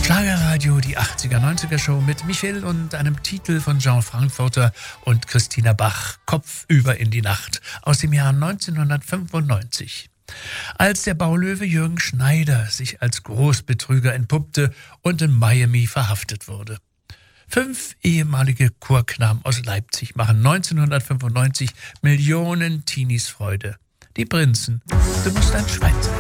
Schlagerradio, die 80er-90er-Show mit Michel und einem Titel von Jean Frankfurter und Christina Bach, Kopfüber in die Nacht, aus dem Jahr 1995. Als der Baulöwe Jürgen Schneider sich als Großbetrüger entpuppte und in Miami verhaftet wurde. 5 ehemalige Chorknaben aus Leipzig machen 1995 Millionen Teenies Freude. Die Prinzen, du musst ein Schwein sein.